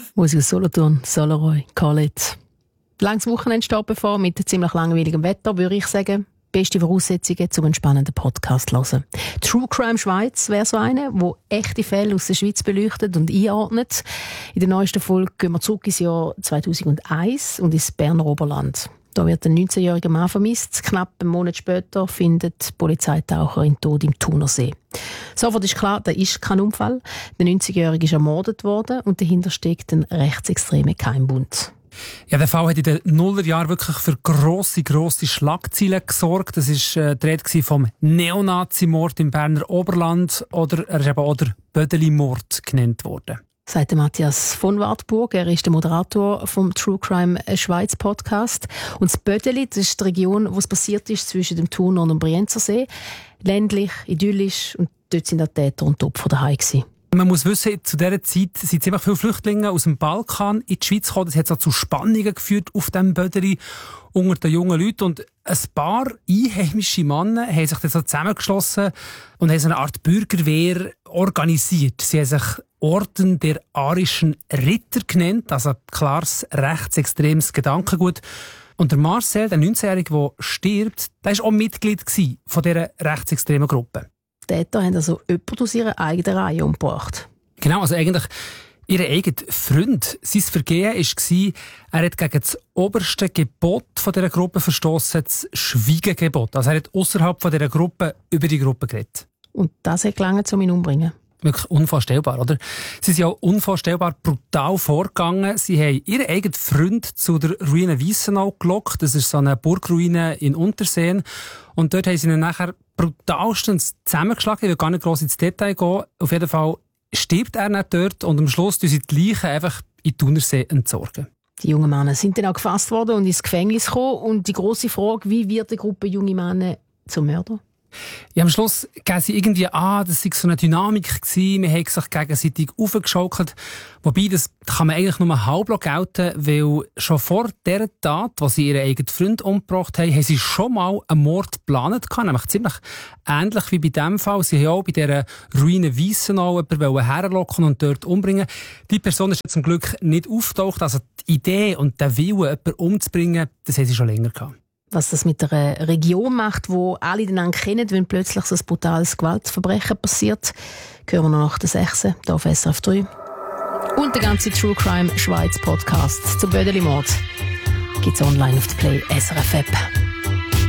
Musik aus Solothurn, Solaroy, Call It. Langes Wochenende steht bevor mit ziemlich langweiligem Wetter, würde ich sagen. Beste Voraussetzungen, um einen spannenden Podcast zu hören. True Crime Schweiz wäre so eine, wo echte Fälle aus der Schweiz beleuchtet und einordnet. In der neuesten Folge gehen wir zurück ins Jahr 2001 und ins Berner Oberland. Da wird ein 19-jähriger Mann vermisst. Knapp einen Monat später findet Polizeitaucher ihn tot im Thunersee. Sofort ist klar, das ist kein Unfall. Der 90-jährige ist ermordet worden und dahinter steckt ein rechtsextremer Geheimbund. Ja, der Fall hat in den Nullerjahren wirklich für grosse Schlagzeilen gesorgt. Das war die Rede vom Neonazi-Mord im Berner Oberland oder er ist eben auch der Bödeli-Mord genannt worden. Sagt Matthias von Wartburg. Er ist der Moderator vom True Crime Schweiz Podcast. Und das Bödeli, das ist die Region, wo es passiert ist zwischen dem Thuner und dem Brienzersee. Ländlich, idyllisch und dort sind die Täter und die Opfer daheim gewesen. Man muss wissen, zu dieser Zeit sind ziemlich viele Flüchtlinge aus dem Balkan in die Schweiz gekommen. Das hat so zu Spannungen geführt auf dem Bödeli unter den jungen Leuten. Und ein paar einheimische Männer haben sich dann so zusammengeschlossen und haben so eine Art Bürgerwehr organisiert. Sie haben sich Orden der arischen Ritter genannt, also klares rechtsextremes Gedankengut. Und der Marcel, der 19-Jährige, der stirbt, der war auch Mitglied von dieser rechtsextremen Gruppe. Die Täter haben also jemanden aus ihrer eigenen Reihe umgebracht. Genau, also eigentlich ihr eigener Freund. Sein Vergehen war, er hat gegen das oberste Gebot von dieser Gruppe verstossen, das Schweigegebot. Also er hat außerhalb von dieser Gruppe über die Gruppe geredet. Und das hat gelangen, um ihn umzubringen? Wirklich unvorstellbar, oder? Sie sind ja unvorstellbar brutal vorgegangen. Sie haben ihren eigenen Freund zu der Ruine Weissenau gelockt. Das ist so eine Burgruine in Unterseen. Und dort haben sie ihn nachher brutalstens zusammengeschlagen. Ich will gar nicht gross ins Detail gehen. Auf jeden Fall stirbt er nicht dort und am Schluss tun sie die Leichen einfach in den Thunersee entsorgen. Die jungen Männer sind dann auch gefasst worden und ins Gefängnis gekommen. Und die grosse Frage, wie wird eine Gruppe junge Männer zum Mörder? Ja, am Schluss geben sie irgendwie das sei so eine Dynamik gewesen. Wir haben sich gegenseitig aufgeschaukelt. Wobei, das kann man eigentlich nur halb gelten, weil schon vor dieser Tat, wo sie ihren eigenen Freund umgebracht haben sie schon mal einen Mord geplant gehabt. Nämlich ziemlich ähnlich wie bei diesem Fall. Sie haben auch bei dieser Ruine Weissenau jemanden herlocken und dort umbringen. Die Person ist zum Glück nicht auftaucht. Also die Idee und der Wille, jemanden umzubringen, das haben sie schon länger gehabt. Was das mit einer Region macht, wo alle einander kennen, wenn plötzlich so ein brutales Gewaltverbrechen passiert, hören wir noch nach der 6. hier auf SRF 3. Und der ganze True Crime Schweiz Podcast zum Bödeli-Mord gibt's online auf der Play SRF App.